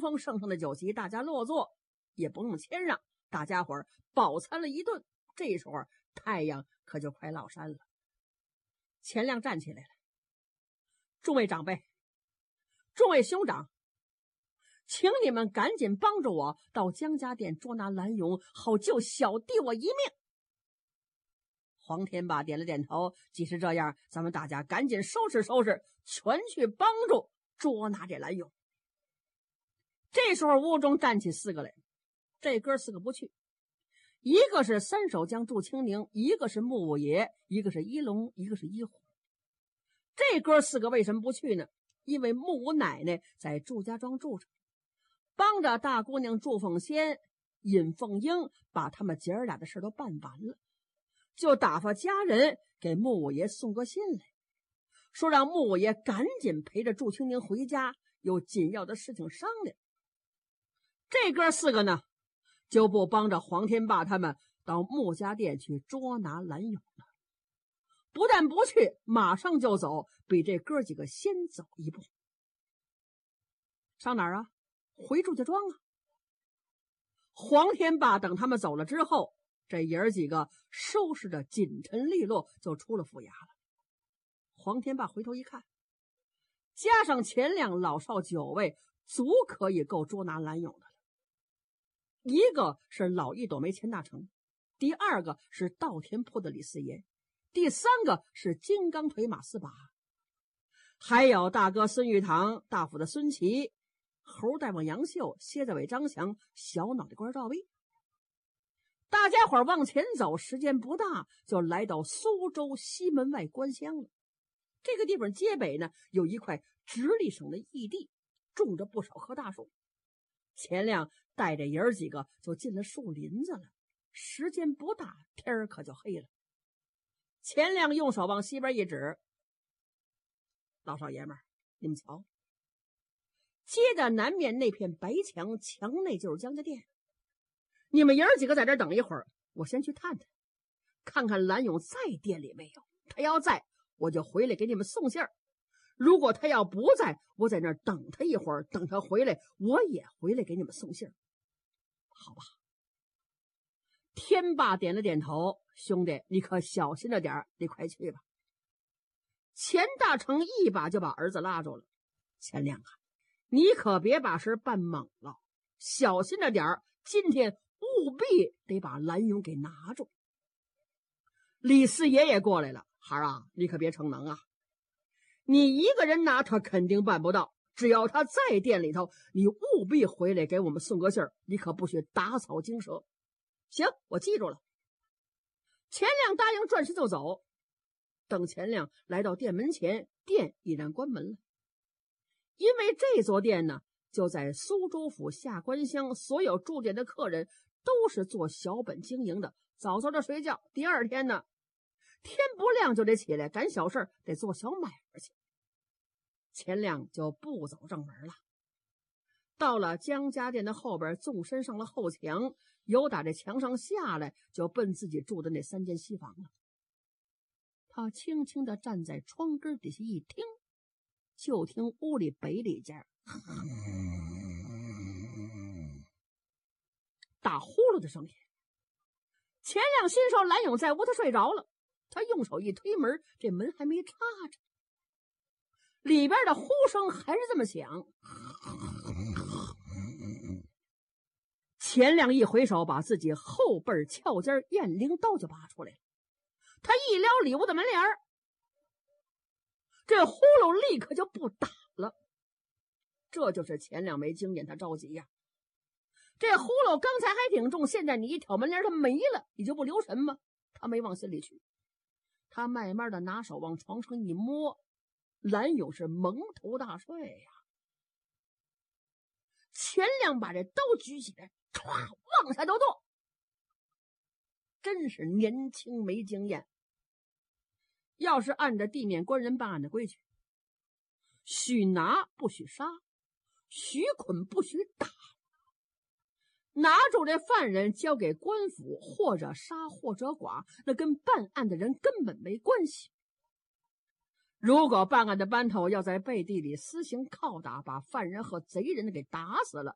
丰盛的酒席，大家落座，也不用谦让，大家伙儿饱餐了一顿。这时候太阳可就快落山了。钱亮站起来了：“众位长辈，众位兄长，请你们赶紧帮助我到江家店捉拿蓝勇，好救小弟我一命。”黄天霸点了点头：“既是这样，咱们大家赶紧收拾收拾，全去帮助捉拿这蓝勇。”这时候屋中站起4个来，这哥4个不去，一个是三守将祝清宁，一个是木五爷，一个是一龙，一个是一虎。这哥4个为什么不去呢？因为木五奶奶在祝家庄住着，帮着大姑娘祝凤仙、尹凤英把他们姐儿俩的事都办完了，就打发家人给木五爷送个信来，说让木五爷赶紧陪着祝清宁回家，有紧要的事情商量。这哥4个呢，就不帮着黄天霸他们到穆家店去捉拿蓝勇了。不但不去，马上就走，比这哥几个先走一步。上哪儿啊？回祝家庄啊。黄天霸等他们走了之后，这爷儿几个收拾着锦尘利落，就出了府衙了。黄天霸回头一看，加上钱亮老少9位，足可以够捉拿蓝勇的了。一个是老一朵梅钱大成，第2个是稻田铺的李四爷，第3个是金刚腿马四把，还有大哥孙玉堂、大府的孙琦、猴大王杨秀、蝎子尾张翔、小脑袋官赵薇。大家伙往前走，时间不大，就来到苏州西门外关乡了。这个地方街北呢，有一块直隶省的异地，种着不少棵大树。钱亮带着爷儿几个就进了树林子了。时间不大，天儿可就黑了。钱亮用手往西边一指：“老少爷们儿，你们瞧，街的南面那片白墙，墙内就是江家店。你们爷儿几个在这儿等一会儿，我先去探探，看看蓝勇在店里没有。他要在，我就回来给你们送信儿；如果他要不在，我在那儿等他一会儿，等他回来，我也回来给你们送信儿，好吧？”天霸点了点头：“兄弟，你可小心着点，你快去吧。”钱大成一把就把儿子拉住了：“钱亮啊，你可别把事办猛了，小心着点，今天务必得把蓝勇给拿住。”李四爷也过来了：“孩儿啊，你可别逞能啊，你一个人拿他肯定办不到，只要他在店里头，你务必回来给我们送个信儿，你可不许打草惊蛇。”“行，我记住了。”钱亮答应，转身就走。等钱亮来到店门前，店已然关门了。因为这座店呢，就在苏州府下关乡，所有住店的客人都是做小本经营的，早早的睡觉，第2天呢，天不亮就得起来赶小事，得做小买卖去。钱亮就不走正门了，到了江家店的后边，纵身上了后墙，由打这墙上下来，就奔自己住的那3间西房了。他轻轻地站在窗根底下一听，就听屋里北里间打呼噜的声音。钱亮心说蓝勇在屋，他睡着了。他用手一推门，这门还没插着，里边的呼声还是这么响。钱亮一回手，把自己后背翘尖雁翎刀就拔出来了。他一撩里屋的门帘，这呼噜立刻就不打了。这就是钱亮没经验，他着急呀。这呼噜刚才还挺重，现在你一挑门帘，它没了，你就不留神吗？他没往心里去。他慢慢的拿手往床上一摸，蓝勇是蒙头大睡呀。钱亮把这刀举起来，歘，往下就剁。真是年轻没经验。要是按着地面官人办案的规矩，许拿不许杀，许捆不许打，拿住这犯人交给官府，或者杀或者剐，那跟办案的人根本没关系。如果办案的班头要在背地里私刑拷打，把犯人和贼人给打死了，